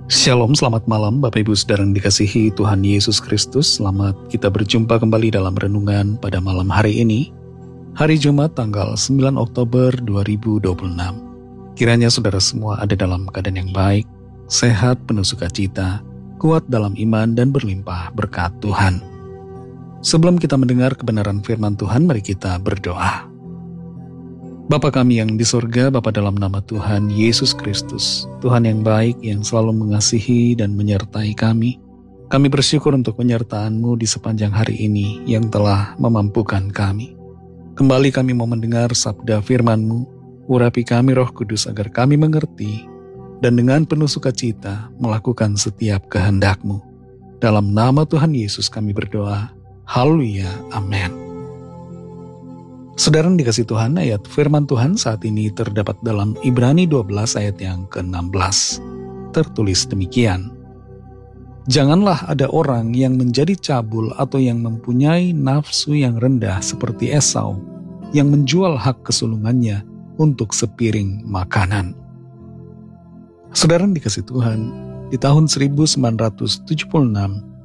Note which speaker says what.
Speaker 1: Shalom, selamat malam Bapak Ibu Saudara yang dikasihi Tuhan Yesus Kristus. Selamat kita berjumpa kembali dalam renungan pada malam hari ini, hari Jumat tanggal 9 Oktober 2026. Kiranya saudara semua ada dalam keadaan yang baik, sehat, penuh sukacita, kuat dalam iman dan berlimpah berkat Tuhan. Sebelum kita mendengar kebenaran firman Tuhan, mari kita berdoa. Bapa kami yang di sorga, Bapa dalam nama Tuhan Yesus Kristus, Tuhan yang baik yang selalu mengasihi dan menyertai kami. Kami bersyukur untuk penyertaan-Mu di sepanjang hari ini yang telah memampukan kami. Kembali kami mau mendengar sabda firman-Mu, urapi kami Roh Kudus agar kami mengerti dan dengan penuh sukacita melakukan setiap kehendak-Mu. Dalam nama Tuhan Yesus kami berdoa. Haleluya, amin. Saudara yang dikasih Tuhan, ayat firman Tuhan saat ini terdapat dalam Ibrani 12 ayat yang ke-16. Tertulis demikian. Janganlah ada orang yang menjadi cabul atau yang mempunyai nafsu yang rendah seperti Esau, yang menjual hak kesulungannya untuk sepiring makanan. Saudara yang dikasih Tuhan, di tahun 1976,